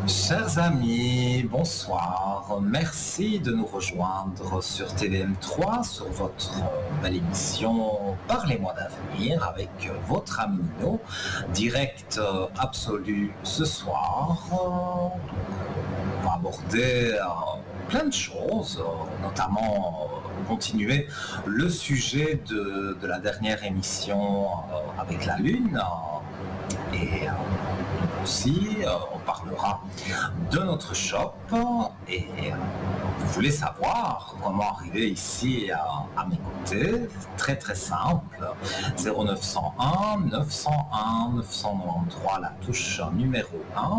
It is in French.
Chers amis, bonsoir. Merci de nous rejoindre sur TDM3, sur votre belle émission Parlez-moi d'avenir avec votre ami Nino, direct absolu ce soir. On va aborder plein de choses, notamment continuer le sujet de la dernière émission avec la Lune. Et aussi, on parlera de notre shop et vous voulez savoir comment arriver ici à mes côtés. Très très simple, 0901 901 993, la touche numéro 1.